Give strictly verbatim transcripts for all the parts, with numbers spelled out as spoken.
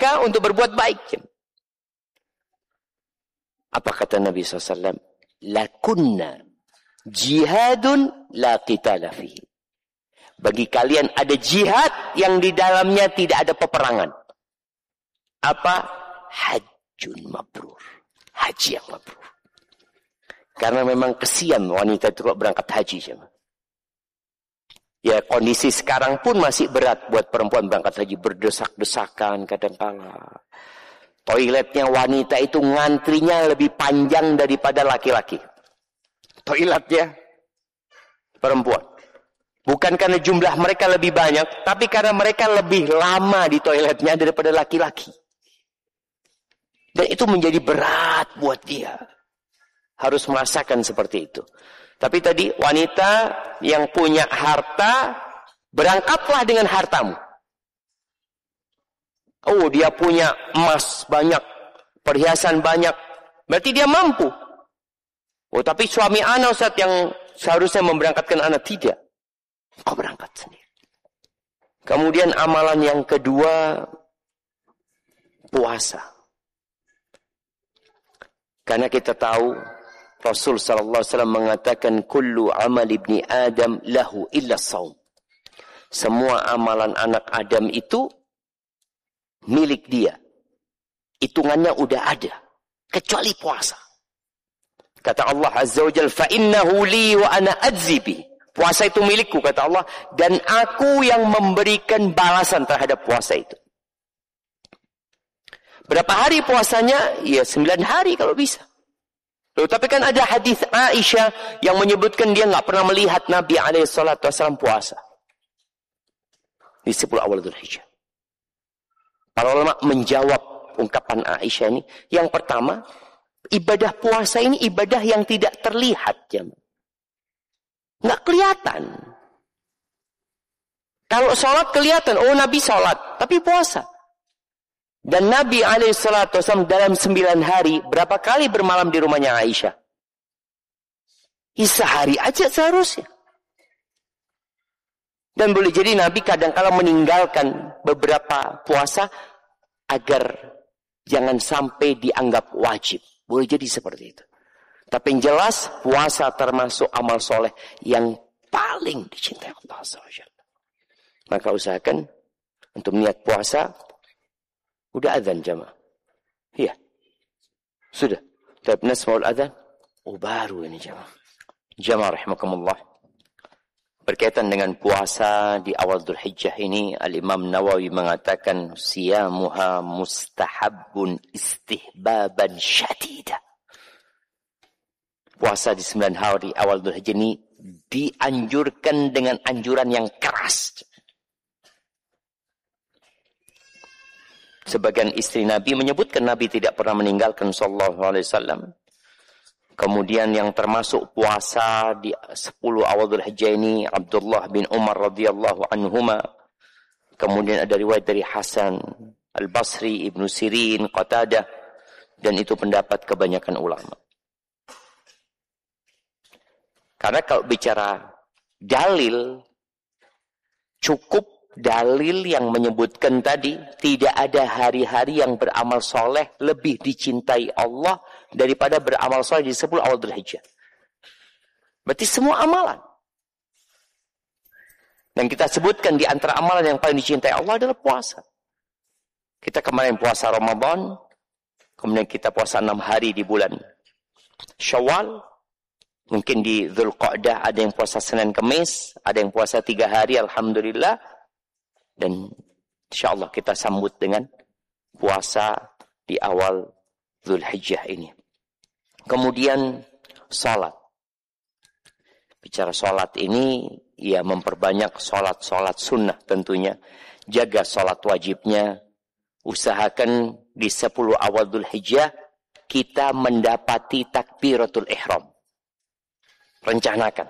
mereka untuk berbuat baik. Apa kata Nabi shallallahu alaihi wasallam? Lakunna jihadun la qitala fihi. Bagi kalian ada jihad yang di dalamnya tidak ada peperangan. Apa? Hajjun mabrur. Haji yang mabrur. Karena memang kesian wanita itu kok berangkat haji. Ya kondisi sekarang pun masih berat buat perempuan berangkat haji. Berdesak-desakan kadang-kala. Toiletnya wanita itu ngantrinya lebih panjang daripada laki-laki. Toiletnya perempuan. Bukan karena jumlah mereka lebih banyak, tapi karena mereka lebih lama di toiletnya daripada laki-laki. Dan itu menjadi berat buat dia. Harus merasakan seperti itu. Tapi tadi wanita yang punya harta, berangkatlah dengan hartamu. Oh, dia punya emas banyak, perhiasan banyak. Berarti dia mampu. Oh, tapi suami anak Ustaz yang seharusnya memberangkatkan anak tidak. Kau berangkat sendiri. Kemudian amalan yang kedua, puasa. Karena kita tahu Rasul sallallahu alaihi wasallam mengatakan kullu amal ibni Adam lahu illa shaum. Semua amalan anak Adam itu milik dia. Hitungannya udah ada, kecuali puasa. Kata Allah Azza wa Jalla, fa innahu li wa ana ajzi bi. Puasa itu milikku, kata Allah, dan aku yang memberikan balasan terhadap puasa itu. Berapa hari puasanya? Ya sembilan hari kalau bisa. Loh, tapi kan ada hadis Aisyah yang menyebutkan dia nggak pernah melihat Nabi alaihi salatu wasallam puasa di sepuluh awal Dzulhijjah. Para ulama menjawab ungkapan Aisyah ini. Yang pertama, ibadah puasa ini ibadah yang tidak terlihat, jemaah. Nggak kelihatan. Kalau sholat kelihatan, oh Nabi sholat, tapi puasa. Dan Nabi alaihi salatu wasallam dalam sembilan hari, berapa kali bermalam di rumahnya Aisyah? Sehari aja seharusnya. Dan boleh jadi Nabi kadang-kala meninggalkan beberapa puasa agar jangan sampai dianggap wajib. Boleh jadi seperti itu. Tapi yang jelas, puasa termasuk amal soleh yang paling dicintai Allah subhanahu wa taala. Maka usahakan untuk niat puasa. Udah azan jamaah. Iya. Sudah. Tapi nasma'ul azan. Oh baru ini jamaah. Jamaah rahimakumullah. Berkaitan dengan puasa di awal Dzulhijjah ini, Al-Imam Nawawi mengatakan siyamuha mustahabbun istihbaban syadidah. Puasa di sembilan hari awal Dzulhijjah ini dianjurkan dengan anjuran yang keras. Sebagian istri Nabi menyebutkan Nabi tidak pernah meninggalkan sallallahu alaihi wasallam. Kemudian yang termasuk puasa di sepuluh awal Dzulhijjah ini Abdullah bin Umar radhiyallahu anhuma. Kemudian ada riwayat dari Hasan Al-Basri, Ibnu Sirin, Qatadah, dan itu pendapat kebanyakan ulama. Karena kalau bicara dalil, cukup dalil yang menyebutkan tadi, tidak ada hari-hari yang beramal soleh lebih dicintai Allah daripada beramal soleh di sepuluh awal Dzulhijjah. Berarti semua amalan. Dan kita sebutkan di antara amalan yang paling dicintai Allah adalah puasa. Kita kemarin puasa Ramadan, kemudian kita puasa enam hari di bulan Syawal. Mungkin di Dzulqa'dah ada yang puasa Senin Kemis, ada yang puasa tiga hari, alhamdulillah. Dan insyaallah kita sambut dengan puasa di awal Dzulhijjah ini. Kemudian salat. Bicara salat ini, ya memperbanyak salat-salat sunnah tentunya. Jaga salat wajibnya. Usahakan di sepuluh awal Dzulhijjah kita mendapati takbiratul ihram. Rencanakan.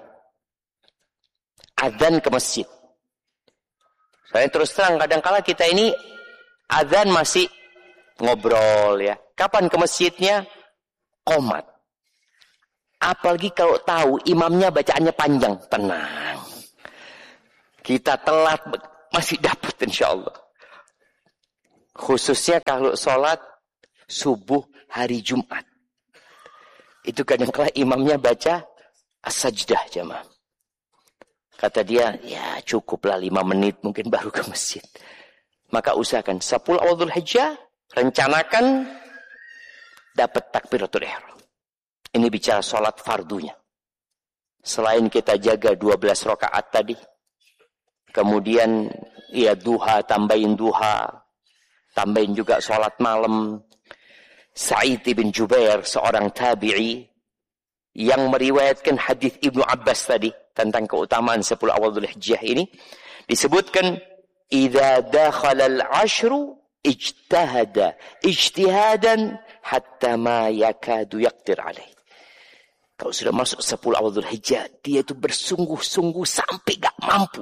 Adzan ke masjid. Saya terus terang kadang-kala kita ini adzan masih ngobrol ya. Kapan ke masjidnya? Qomat. Apalagi kalau tahu imamnya bacaannya panjang. Tenang. Kita telat masih dapat insyaallah. Khususnya kalau sholat subuh hari Jumat. Itu kadang-kadang imamnya baca as-sajdah jamaah. Kata dia, ya cukuplah lima menit mungkin baru ke masjid. Maka usahakan sepuluh awal Dzulhijjah, rencanakan dapat takbiratul ihram. Ini bicara sholat fardunya. Selain kita jaga dua belas rakaat tadi, kemudian ya duha, tambahin duha, tambahin juga sholat malam. Sa'id bin Jubair, seorang tabi'i yang meriwayatkan hadis Ibnu Abbas tadi tentang keutamaan sepuluh awal Dzulhijjah ini, disebutkan idza dakhala al-ashru ijtahada ijtihadan hatta ma yakadu yaqdir alaih. Kalau sudah masuk sepuluh awal Dzulhijjah, dia itu bersungguh-sungguh sampai gak mampu.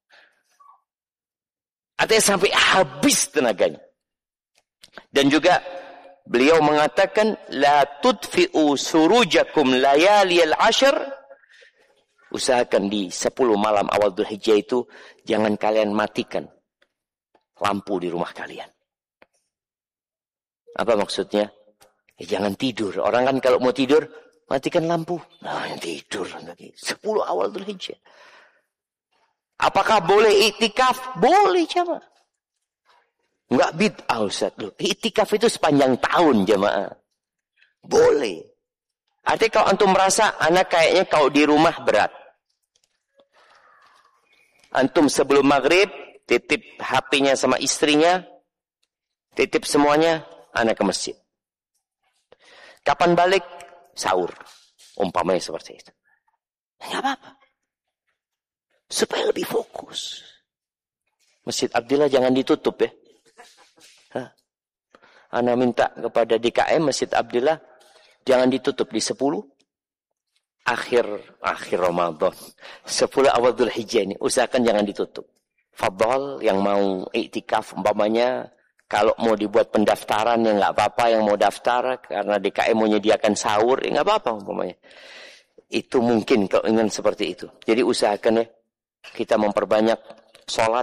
Artinya sampai habis tenaganya. Dan juga beliau mengatakan la tudfi'u surujakum layaliyal ashr. Usahakan di sepuluh malam awal Dzulhijjah itu jangan kalian matikan lampu di rumah kalian. Apa maksudnya? Ya, jangan tidur. Orang kan kalau mau tidur matikan lampu. Nah, yang tidur lagi. sepuluh awal Dzulhijjah. Apakah boleh iktikaf? Boleh, jemaah. Enggak bid'ah Ustaz. Iktikaf itu sepanjang tahun, jemaah. Boleh. Artinya kalau antum merasa anak kayaknya kalau di rumah berat. Antum sebelum maghrib titip H P-nya sama istrinya, titip semuanya, anak ke masjid. Kapan balik? Sahur. Umpamanya seperti itu. Enggak apa-apa. Supaya lebih fokus. Masjid Abdillah jangan ditutup ya. Hah? Ana minta kepada D K M Masjid Abdillah jangan ditutup di sepuluh akhir akhir Ramadan. sepuluh awal Dzulhijjah ini usahakan jangan ditutup. Fadhal yang mau iktikaf umpamanya, kalau mau dibuat pendaftaran ya enggak apa-apa, yang mau daftar karena D K M menyediakan sahur ya enggak apa-apa umpamanya. Itu mungkin kalau ingin seperti itu. Jadi usahakan ya kita memperbanyak sholat.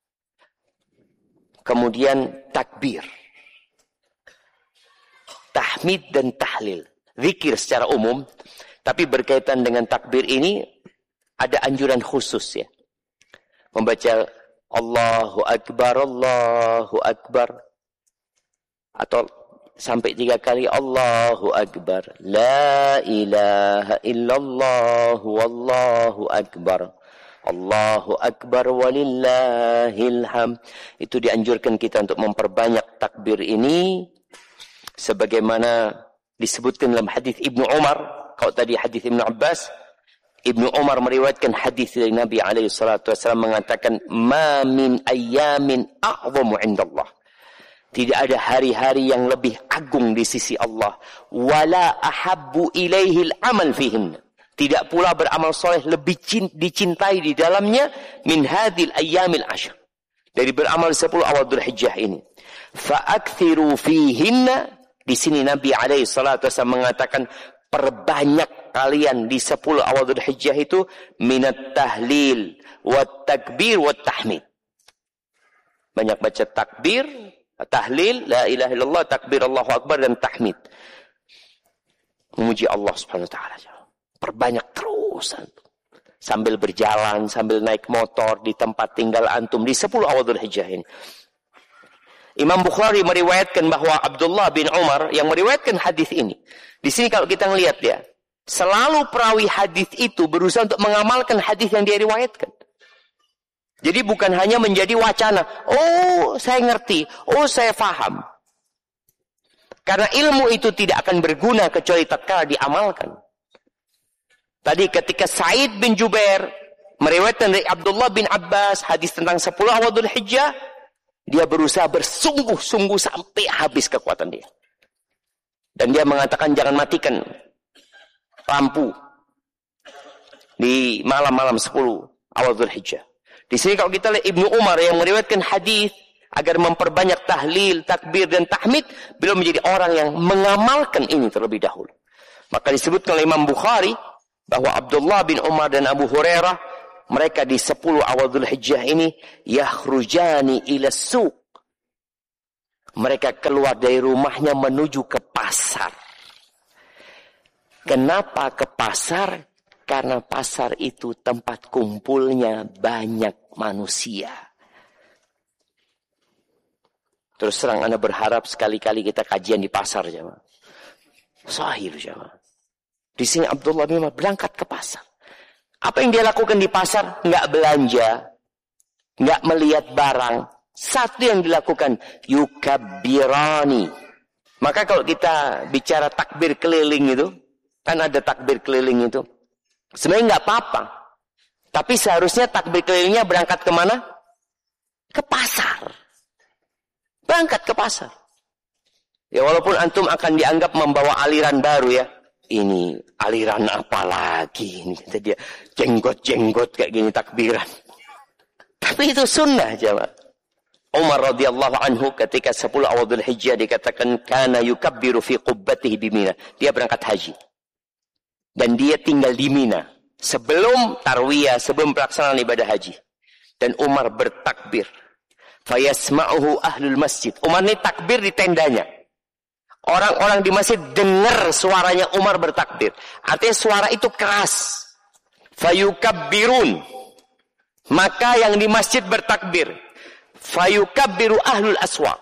Kemudian takbir. Tahmid dan tahlil. Zikir secara umum. Tapi berkaitan dengan takbir ini ada anjuran khusus ya. Membaca Allahu Akbar, Allahu Akbar. Atau sampai tiga kali Allahu Akbar. La ilaha illallah wallahu akbar. Allahu Akbar walillahil hamd. Itu dianjurkan kita untuk memperbanyak takbir ini. Sebagaimana disebutkan dalam hadis Ibnu Umar. Kalau tadi hadis Ibnu Abbas, Ibnu Umar meriwayatkan hadis dari Nabi alaihi salatu wasallam mengatakan, "Ma min ayyamin a'zamu 'indallah." Tidak ada hari-hari yang lebih agung di sisi Allah. Wala ahabbu ilaihil amal fihin. Tidak pula beramal soleh lebih dicintai di dalamnya min hadhil ayyamil ashr. Dari beramal sepuluh awal Dzulhijjah ini. Fa'akthiru fihinna. Di sini Nabi alaihi salatu wasallam mengatakan perbanyak kalian di sepuluh awal Dzulhijjah itu minat tahlil, wat takbir, wat tahmid. Banyak baca takbir, tahlil, la ilaha illallah, takbir Allahu Akbar dan tahmid. Memuji Allah Subhanahu wa taala. Perbanyak terus antum. Sambil berjalan, sambil naik motor di tempat tinggal antum di sepuluh awal Dzulhijjah ini. Imam Bukhari meriwayatkan bahwa Abdullah bin Umar yang meriwayatkan hadis ini. Di sini kalau kita melihat ya, selalu perawi hadis itu berusaha untuk mengamalkan hadis yang dia riwayatkan. Jadi bukan hanya menjadi wacana. Oh, saya ngerti. Oh, saya faham. Karena ilmu itu tidak akan berguna kecuali tatkala diamalkan. Tadi ketika Sa'id bin Jubair meriwayatkan dari Abdullah bin Abbas hadis tentang sepuluh awal Dzulhijjah, dia berusaha bersungguh-sungguh sampai habis kekuatan dia. Dan dia mengatakan jangan matikan lampu di malam-malam sepuluh awal Dzulhijjah. Di sini kalau kita lihat Ibnu Umar yang meriwayatkan hadis agar memperbanyak tahlil, takbir dan tahmid, beliau menjadi orang yang mengamalkan ini terlebih dahulu. Maka disebutkan oleh Imam Bukhari bahwa Abdullah bin Umar dan Abu Hurairah mereka di sepuluh awal Dzulhijjah ini yakhrujani ila suq. Mereka keluar dari rumahnya menuju ke pasar. Kenapa ke pasar? Karena pasar itu tempat kumpulnya banyak manusia. Terus terang Anda berharap sekali-kali kita kajian di pasar, jemaah. Sahih, jemaah. Di sini Abdullah bin Umar berangkat ke pasar. Apa yang dia lakukan di pasar? Nggak belanja, nggak melihat barang. Satu yang dilakukan, yukabbirani. Maka kalau kita bicara takbir keliling itu, kan ada takbir keliling itu. Sebenarnya nggak apa-apa. Tapi seharusnya takbir kelilingnya berangkat kemana? Ke pasar. Berangkat ke pasar. Ya walaupun antum akan dianggap membawa aliran baru ya. Ini aliran apa lagi? Ini kata dia, jenggot-jenggot kayak gini takbiran. Tapi itu sunnah, jemaah. Umar radhiyallahu anhu ketika sepuluh awal Dzulhijjah dikatakan kana yukabbiru fi qubbatihi bi Mina. Dia berangkat haji. Dan dia tinggal di Mina sebelum tarwiyah, sebelum pelaksanaan ibadah haji. Dan Umar bertakbir. Fayasma'uhu ahlul masjid. Umar ini takbir di tendanya. Orang-orang di masjid dengar suaranya Umar bertakbir. Artinya suara itu keras. Fayukabbirun. Maka yang di masjid bertakbir. Fayukabbiru ahlul aswaq.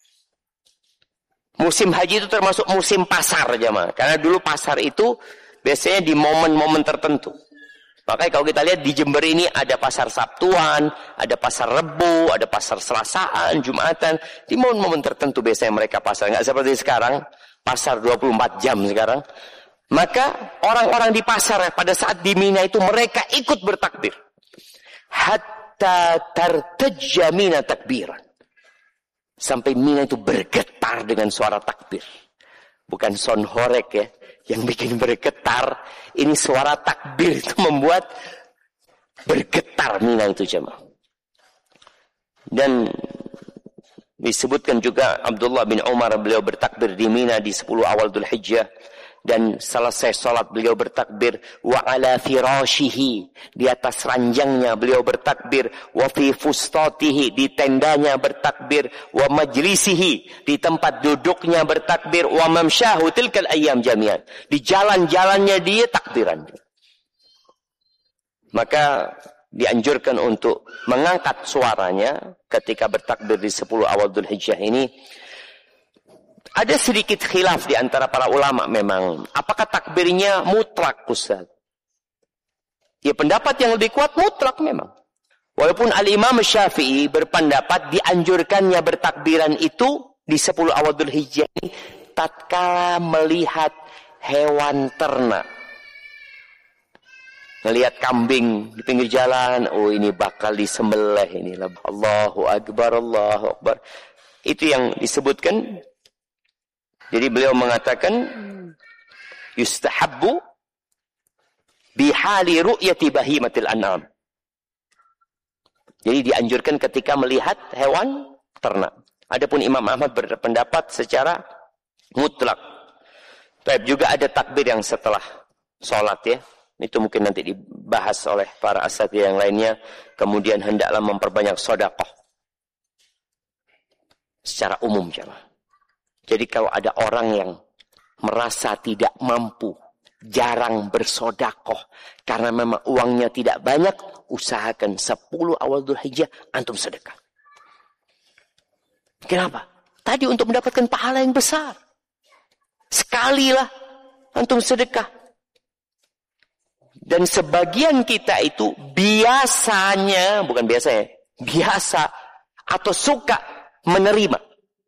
Musim haji itu termasuk musim pasar, jemaah. Karena dulu pasar itu biasanya di momen-momen tertentu. Makanya kalau kita lihat di Jember ini ada pasar Sabtuan, ada pasar Rebo, ada pasar Selasaan, Jumatan. Di momen-momen tertentu biasanya mereka pasar. Nggak seperti sekarang, pasar dua puluh empat jam sekarang. Maka orang-orang di pasar pada saat di Mina itu mereka ikut bertakbir. Hatta tartajja Mina takbiran. Sampai Mina itu bergetar dengan suara takbir. Bukan sound horek ya. Yang bikin bergetar. Ini suara takbir itu membuat bergetar Mina itu, jemaah. Dan disebutkan juga Abdullah bin Umar beliau bertakbir di Mina di sepuluh awal Dzulhijjah. Dan selesai sholat beliau bertakbir. Wa ala firashihi. Di atas ranjangnya beliau bertakbir. Wa fi fustatihi. Di tendanya bertakbir. Wa majlisihi. Di tempat duduknya bertakbir. Wa mamsyahu tilkal ayyam jami'an. Di jalan-jalannya dia takbiran. Maka dianjurkan untuk mengangkat suaranya ketika bertakbir di sepuluh awal Dzulhijjah ini. Ada sedikit khilaf di antara para ulama memang. Apakah takbirnya mutlak, Ustaz? Ya pendapat yang lebih kuat mutlak memang. Walaupun Al-Imam Syafi'i berpendapat dianjurkannya bertakbiran itu di sepuluh awal Dzulhijjah ini tatkala melihat hewan ternak. Melihat kambing di pinggir jalan, oh ini bakal disembelih ini. Allahu Akbar, Allahu Akbar. Itu yang disebutkan. Jadi beliau mengatakan yustahabbu bihali ru'yati bahimatil an'am. Jadi dianjurkan ketika melihat hewan ternak. Adapun Imam Ahmad berpendapat secara mutlak. Tapi juga ada takbir yang setelah sholat ya. Itu mungkin nanti dibahas oleh para asatidz yang lainnya. Kemudian hendaklah memperbanyak sedekah. Secara umum jemaah. Jadi kalau ada orang yang merasa tidak mampu, jarang bersodakoh, karena memang uangnya tidak banyak, usahakan sepuluh awal Dzulhijjah, antum sedekah. Kenapa? Tadi untuk mendapatkan pahala yang besar. Sekalilah antum sedekah. Dan sebagian kita itu biasanya, bukan biasanya, biasa atau suka menerima.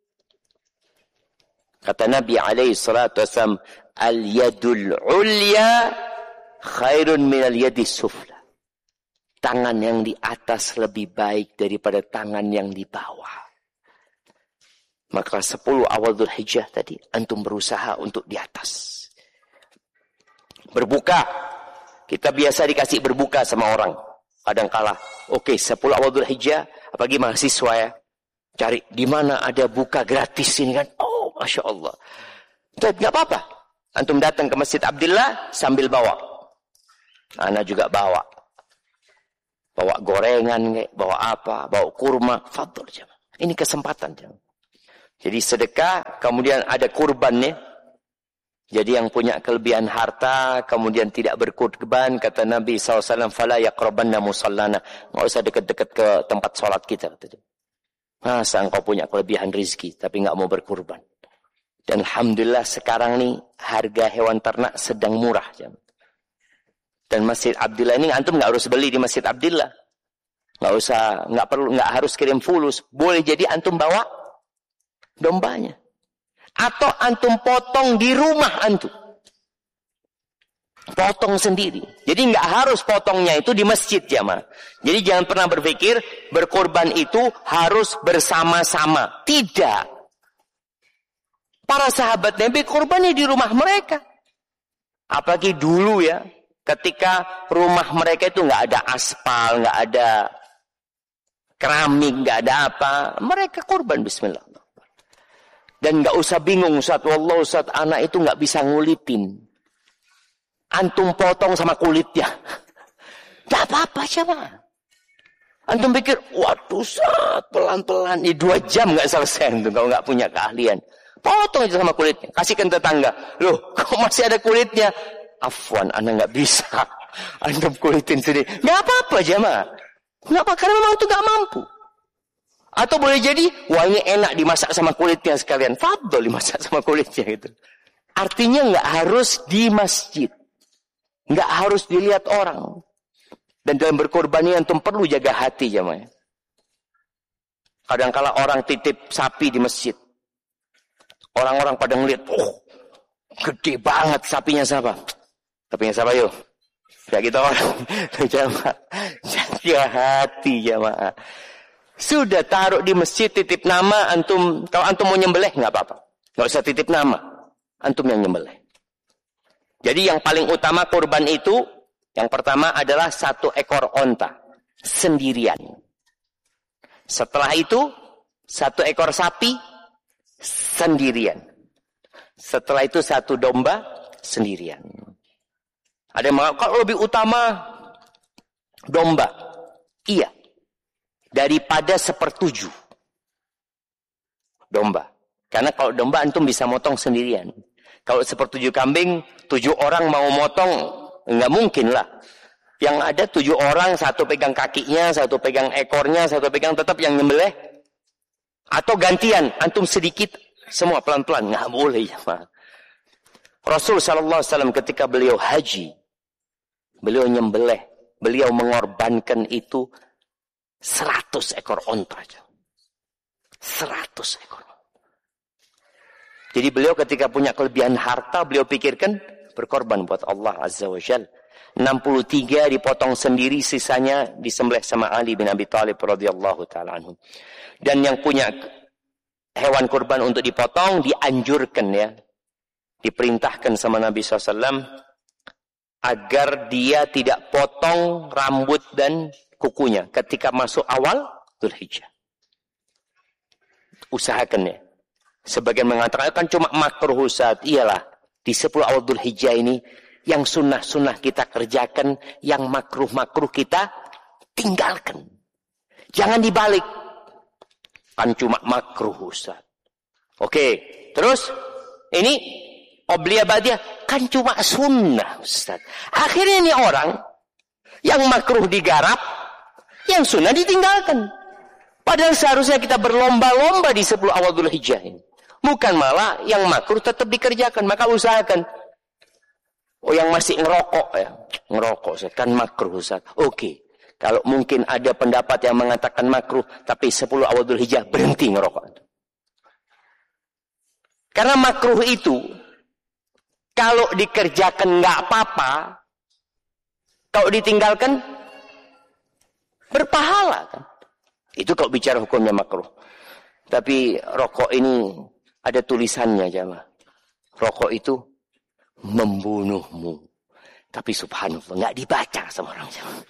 Kata Nabi alaihi salatu wasallam, al-yadul ulya khairun minal yadis sufla. Tangan yang di atas lebih baik daripada tangan yang di bawah. Maka sepuluh awal Dzulhijjah tadi, antum berusaha untuk di atas. Berbuka. Kita biasa dikasih berbuka sama orang. Kadang-kala, oke, okay, sepuluh awal Dzulhijjah, apalagi mahasiswa ya. Cari di mana ada buka gratis ini kan. Oh, Masya Allah. Tapi nggak apa-apa. Antum datang ke Masjid Abdillah sambil bawa. Ana juga bawa. Bawa gorengan, bawa apa, bawa kurma. Fadol, jemaah. Ini kesempatan, jemaah. Jadi sedekah, kemudian ada kurbannya. Jadi yang punya kelebihan harta, kemudian tidak berkurban, kata Nabi shallallahu alaihi wasallam, fala yaqrabanna musallana. Nggak usah dekat-dekat ke tempat sholat kita. Masa engkau punya kelebihan rizki, tapi nggak mau berkurban. Dan alhamdulillah sekarang nih, harga hewan ternak sedang murah. Dan Masjid Abdillah ini, antum nggak harus beli di Masjid Abdillah. Nggak usah, nggak perlu, nggak harus kirim fulus. Boleh jadi antum bawa dombanya. Atau antum potong di rumah antum. Potong sendiri. Jadi nggak harus potongnya itu di masjid jamaah. Jadi jangan pernah berpikir berkorban itu harus bersama-sama. Tidak. Para sahabat Nabi korbannya di rumah mereka. Apalagi dulu ya. Ketika rumah mereka itu nggak ada aspal, nggak ada keramik, nggak ada apa. Mereka korban bismillah. Dan nggak usah bingung, Ustaz. Wallah Ustaz, anak itu nggak bisa ngulitin. Antum potong sama kulitnya. Nggak apa-apa siapa. Antum pikir, waduh Ustaz, pelan-pelan. Ini dua jam nggak selesai antum kalau nggak punya keahlian. Potong aja sama kulitnya. Kasihkan tetangga. Loh, kok masih ada kulitnya? Afwan, anak nggak bisa. Antum kulitin sendiri. Nggak apa-apa jamaah. Nggak apa, karena memang itu nggak mampu. Atau boleh jadi, wah ini enak dimasak sama kulitnya sekalian. Fadol dimasak sama kulitnya gitu. Artinya nggak harus di masjid. Nggak harus dilihat orang. Dan dalam berkorban ini antum perlu jaga hati jamaah. Kadang-kala orang titip sapi di masjid. Orang-orang pada ngeliat, oh gede banget sapinya siapa? Sapinya siapa yuk? Ya kita orang. Jamaah. Jaga hati jamaah. Sudah taruh di masjid, titip nama, antum, kalau antum mau nyembelih, nggak apa-apa. Nggak usah titip nama, antum yang nyembelih. Jadi yang paling utama kurban itu, yang pertama adalah satu ekor onta, sendirian. Setelah itu, satu ekor sapi, sendirian. Setelah itu satu domba, sendirian. Ada yang mengatakan, kalau lebih utama, domba. Iya. Daripada sepertujuh domba. Karena kalau domba antum bisa motong sendirian. Kalau sepertujuh kambing, tujuh orang mau motong, nggak mungkin lah. Yang ada tujuh orang, satu pegang kakinya, satu pegang ekornya, satu pegang tetap yang nyembelih. Atau gantian, antum sedikit, semua pelan-pelan. Nggak boleh ya Pak. Rasul Sallallahu Alaihi Wasallam ketika beliau haji, beliau nyembelih, beliau mengorbankan itu Seratus ekor onta aja. Seratus ekor. Jadi beliau ketika punya kelebihan harta, beliau pikirkan berkorban buat Allah Azza wa Jalla. enam puluh tiga dipotong sendiri, sisanya disembelih sama Ali bin Abi Thalib radhiyallahu taala anhu. Dan yang punya hewan kurban untuk dipotong dianjurkan ya. Diperintahkan sama Nabi shallallahu alaihi wasallam agar dia tidak potong rambut dan kukunya ketika masuk awal Dzulhijjah. Usahakan ya. Sebagian mengatakan kan cuma makruh Ustaz. Iyalah, di sepuluh awal Dzulhijjah ini yang sunnah-sunnah kita kerjakan, yang makruh-makruh kita tinggalkan. Jangan dibalik. Kan cuma makruh Ustaz. Oke, terus ini obliya badiah kan cuma sunnah Ustaz. Akhirnya ini orang yang makruh digarap, yang sunnah ditinggalkan. Padahal seharusnya kita berlomba-lomba di sepuluh awal Dzulhijjah ini. Bukan malah yang makruh tetap dikerjakan. Maka usahakan. Oh yang masih ngerokok ya. Ngerokok Ustaz. Kan makruh Ustaz. Oke. Kalau mungkin ada pendapat yang mengatakan makruh. Tapi sepuluh awal Dzulhijjah berhenti ngerokok. Karena makruh itu. Kalau dikerjakan nggak apa-apa. Kalau ditinggalkan. Berpahala kan. Itu kalau bicara hukumnya makruh. Tapi rokok ini ada tulisannya jamaah. Rokok itu membunuhmu. Tapi subhanallah nggak dibaca sama orang jamaah.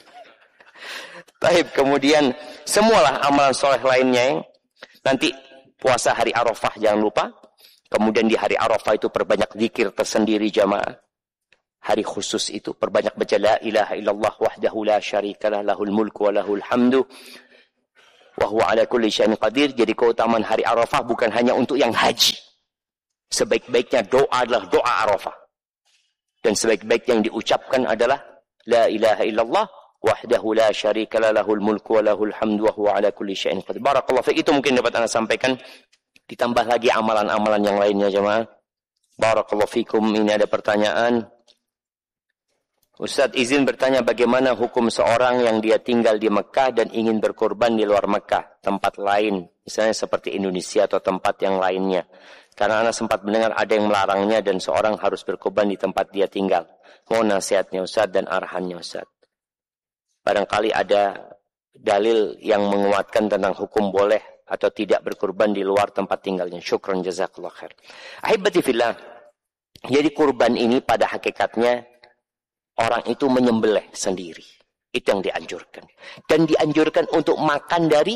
Baik, kemudian semualah amalan soleh lainnya. Nanti puasa hari Arafah jangan lupa. Kemudian di hari Arafah itu perbanyak zikir tersendiri jamaah. Hari khusus itu perbanyak baca la ilaha illallah wahdahu la syarikalah lahul mulku wa lahul hamdu wa huwa ala kulli syai'in qadir. Jadi keutamaan hari Arafah bukan hanya untuk yang haji. Sebaik-baiknya doa adalah doa Arafah. Dan sebaik-baik yang diucapkan adalah la ilaha illallah wahdahu la syarika la lahul mulku wa lahul hamdu wa huwa ala kulli syai'in qadir. Barakallahu fiik. Itu mungkin dapat Anda sampaikan. Ditambah lagi amalan-amalan yang lainnya jemaah. Barakallahu fikum. Ini ada pertanyaan. Ustaz izin bertanya bagaimana hukum seorang yang dia tinggal di Mekah dan ingin berkorban di luar Mekah, tempat lain, misalnya seperti Indonesia atau tempat yang lainnya. Karena Anda sempat mendengar ada yang melarangnya dan seorang harus berkorban di tempat dia tinggal. Mohon nasihatnya Ustaz dan arahannya Ustaz. Barangkali ada dalil yang menguatkan tentang hukum boleh atau tidak berkorban di luar tempat tinggalnya. Syukran jazakallah khair. Ahibati fillah. Jadi kurban ini pada hakikatnya orang itu menyembelih sendiri. Itu yang dianjurkan. Dan dianjurkan untuk makan dari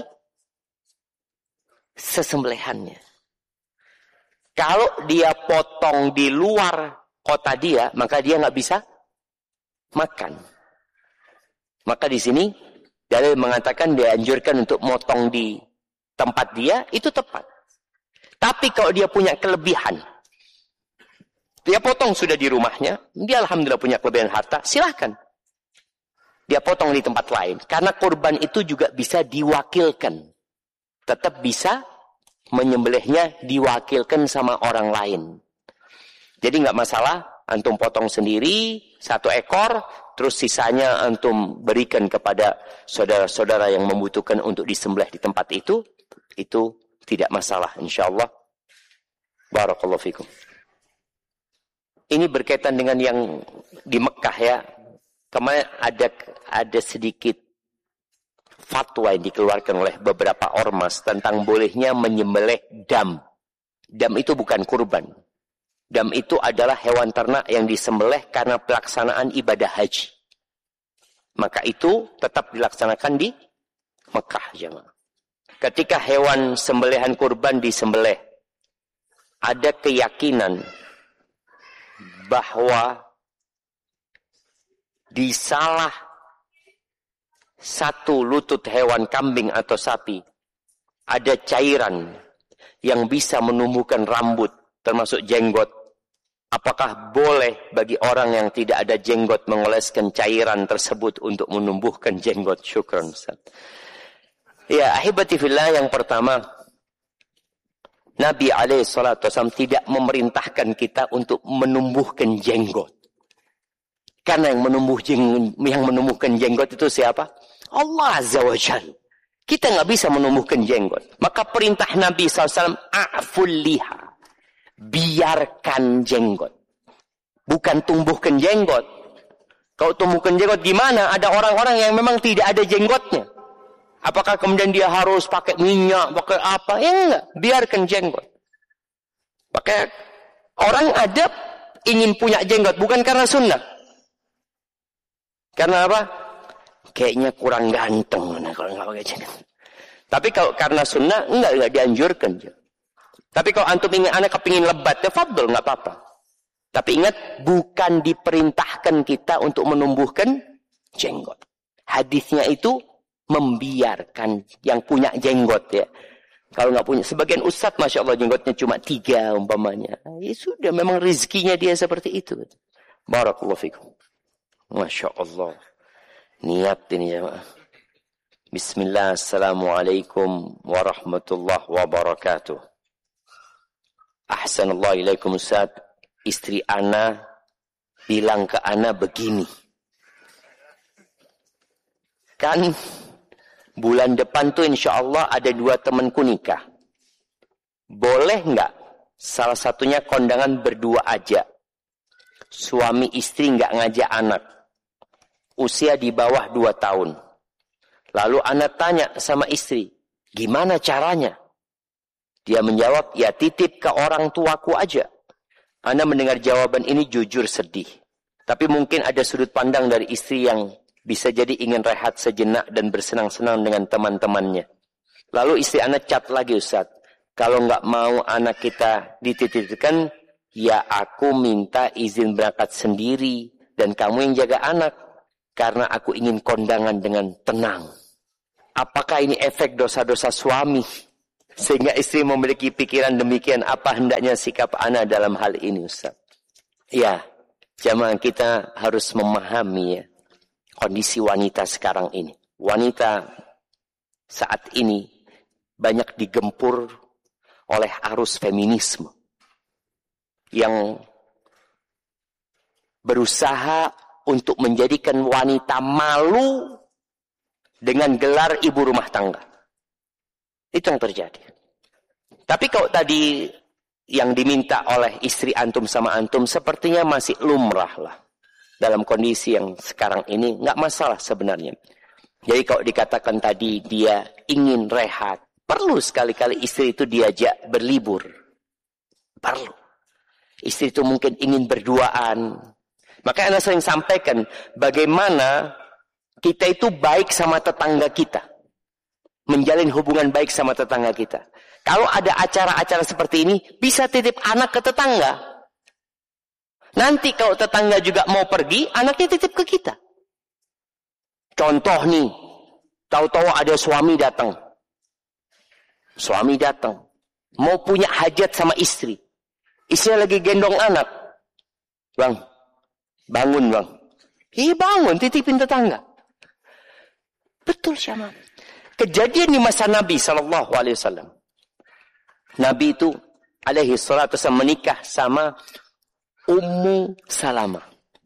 sesembelihannya. Kalau dia potong di luar kota dia, maka dia nggak bisa makan. Maka di sini dalil mengatakan dianjurkan untuk motong di tempat dia, itu tepat. Tapi kalau dia punya kelebihan, dia potong sudah di rumahnya, dia alhamdulillah punya kelebihan harta, silahkan. Dia potong di tempat lain. Karena kurban itu juga bisa diwakilkan. Tetap bisa menyembelihnya diwakilkan sama orang lain. Jadi nggak masalah, antum potong sendiri, satu ekor, terus sisanya antum berikan kepada saudara-saudara yang membutuhkan untuk disembelih di tempat itu, itu tidak masalah insyaallah. Barakallahu fikum. Ini berkaitan dengan yang di Mekah ya. Kemarin ada ada sedikit fatwa yang dikeluarkan oleh beberapa ormas tentang bolehnya menyembelih dam. Dam itu bukan kurban. Dam itu adalah hewan ternak yang disembelih karena pelaksanaan ibadah haji. Maka itu tetap dilaksanakan di Mekah jemaah. Ketika hewan sembelihan kurban disembelih, ada keyakinan bahwa di salah satu lutut hewan kambing atau sapi ada cairan yang bisa menumbuhkan rambut termasuk jenggot. Apakah boleh bagi orang yang tidak ada jenggot mengoleskan cairan tersebut untuk menumbuhkan jenggot? Syukran Ustaz. Ya, ahibati fillah, yang pertama, Nabi alaihi salatu wasallam tidak memerintahkan kita untuk menumbuhkan jenggot. Karena yang menumbuh jeng, yang menumbuhkan jenggot itu siapa? Allah Azza wa Jalla. Kita nggak bisa menumbuhkan jenggot. Maka perintah Nabi shallallahu alaihi wasallam, a'ful liha. Biarkan jenggot. Bukan tumbuhkan jenggot. Kalau tumbuhkan jenggot gimana? Ada orang-orang yang memang tidak ada jenggotnya. Apakah kemudian dia harus pakai minyak, pakai apa? Ya enggak. Biarkan jenggot. Pakai orang ada ingin punya jenggot bukan karena sunnah. Karena apa? Kayaknya kurang ganteng kalau nggak pakai jenggot. Tapi kalau karena sunnah enggak enggak dianjurkan. Tapi kalau antum ingin anak kepingin lebat, ya fadl, enggak apa-apa. Tapi ingat, bukan diperintahkan kita untuk menumbuhkan jenggot. Hadisnya itu membiarkan yang punya jenggot ya. Kalau nggak punya, sebagian ustadz masya Allah jenggotnya cuma tiga umpamanya. Ya sudah, memang rezekinya dia seperti itu. Barakallahu fikum. Masya Allah. Niat ini ya. Bismillah, assalamualaikum warahmatullahi wabarakatuh. Ahsanallahu ilaikum Ustaz. Istri ana bilang ke ana begini. Kan bulan depan tuh insya Allah ada dua temanku nikah. Boleh nggak salah satunya kondangan berdua aja? Suami istri nggak ngajak anak. Usia di bawah dua tahun. Lalu anak tanya sama istri, gimana caranya? Dia menjawab, ya titip ke orang tuaku aja. Ana mendengar jawaban ini jujur sedih. Tapi mungkin ada sudut pandang dari istri yang bisa jadi ingin rehat sejenak dan bersenang-senang dengan teman-temannya. Lalu istri anak cat lagi, Ustaz. Kalau nggak mau anak kita dititipkan, ya aku minta izin berangkat sendiri. Dan kamu yang jaga anak. Karena aku ingin kondangan dengan tenang. apakah ini efek dosa-dosa suami sehingga istri memiliki pikiran demikian? Apa hendaknya sikap ana dalam hal ini, Ustaz? Ya, jamaah kita harus memahami ya, kondisi wanita sekarang ini. Wanita saat ini banyak digempur oleh arus feminisme yang berusaha untuk menjadikan wanita malu dengan gelar ibu rumah tangga. Itu yang terjadi. Tapi kalau tadi yang diminta oleh istri antum sama antum sepertinya masih lumrah lah. Dalam kondisi yang sekarang ini nggak masalah sebenarnya. Jadi kalau dikatakan tadi dia ingin rehat, perlu sekali-kali istri itu diajak berlibur. Perlu. Istri itu mungkin ingin berduaan. Makanya Anda sering sampaikan bagaimana kita itu baik sama tetangga kita. Menjalin hubungan baik sama tetangga kita. Kalau ada acara-acara seperti ini, bisa titip anak ke tetangga. Nanti kalau tetangga juga mau pergi, anaknya titip ke kita. Contoh nih, tahu-tahu ada suami datang. Suami datang. Mau punya hajat sama istri. Istrinya lagi gendong anak. Bang, bangun bang. Iya bangun, titipin tetangga. Betul Syama. Kejadian di masa Nabi Sallallahu Alaihi Wasallam. Nabi itu alaihi salatu wasallam menikah sama Ummu Salamah.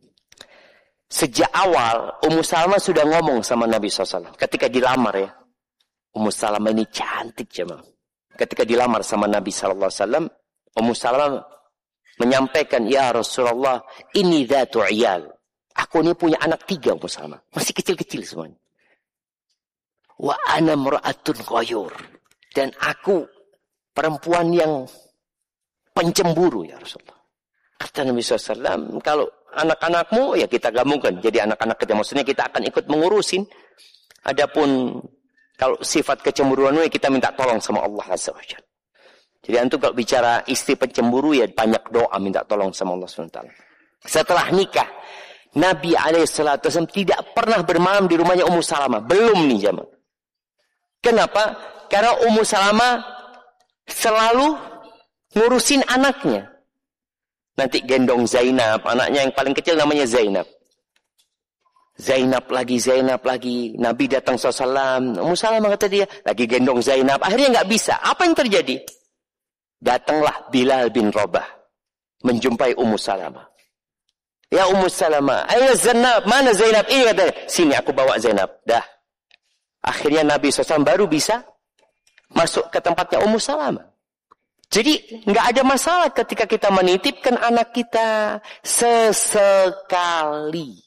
Sejak awal Ummu Salamah sudah ngomong sama Nabi shallallahu alaihi wasallam. Ketika dilamar ya. Ummu Salamah ini cantik jemaah. Ketika dilamar sama Nabi shallallahu alaihi wasallam, Ummu Salamah menyampaikan, ya Rasulullah, ini dhatu iyal. Aku ini punya anak tiga Ummu Salamah. Masih kecil-kecil semuanya. Wa ana mra'atun ghayur. Dan aku perempuan yang pencemburu ya Rasulullah. Kata Nabi shallallahu alaihi wasallam, kalau anak-anakmu, ya kita gabungkan. Jadi anak-anak kita, maksudnya kita akan ikut mengurusin. Adapun kalau sifat kecemburuan, kita minta tolong sama Allah Azza wa Jalla. Jadi antum kalau bicara istri pencemburu, ya banyak doa minta tolong sama Allah subhanahu wa taala. Setelah nikah, Nabi alaihi salatu wasallam tidak pernah bermalam di rumahnya Ummu Salamah. Belum nih jamaah. Kenapa? Karena Ummu Salamah selalu ngurusin anaknya. Nanti gendong Zainab, anaknya yang paling kecil namanya Zainab. Zainab lagi, Zainab lagi. Nabi datang shallallahu alaihi wasallam. Ummu Salamah kata dia, lagi gendong Zainab. Akhirnya nggak bisa. Apa yang terjadi? Datanglah Bilal bin Rabah menjumpai Ummu Salamah. Ya Ummu Salamah, ayo Zainab, mana Zainab? Ini katanya, sini aku bawa Zainab. Dah. Akhirnya Nabi shallallahu alaihi wasallam baru bisa masuk ke tempatnya Ummu Salamah. Jadi nggak ada masalah ketika kita menitipkan anak kita sesekali.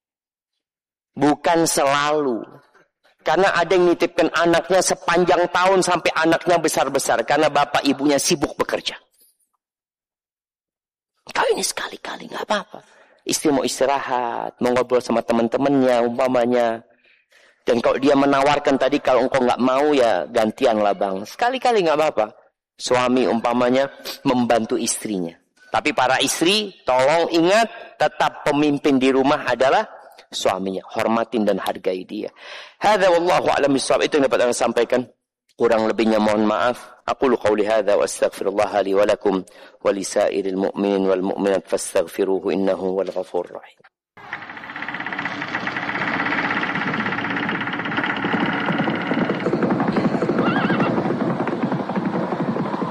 Bukan selalu. Karena ada yang nitipkan anaknya sepanjang tahun sampai anaknya besar-besar. Karena bapak ibunya sibuk bekerja. Kau ini sekali-kali nggak apa-apa. Istri mau istirahat, mau ngobrol sama teman-temannya, umpamanya. Dan kalau dia menawarkan tadi, kalau engkau nggak mau ya gantian lah bang. Sekali-kali nggak apa-apa. Suami umpamanya membantu istrinya. Tapi para istri, tolong ingat, tetap pemimpin di rumah adalah suaminya. Hormatin dan hargai dia. Hadza wallahu a'lam bishawab. Itu yang dapat saya sampaikan. Kurang lebihnya mohon maaf. Aqulu qawli hadza wa astaghfirullah li wa lakum wa li sa'iril mu'minin wal mu'minat fastaghfiruhu innahu wal ghafurur rahim.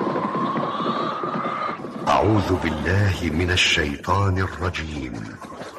أعوذ بالله من الشيطان الرجيم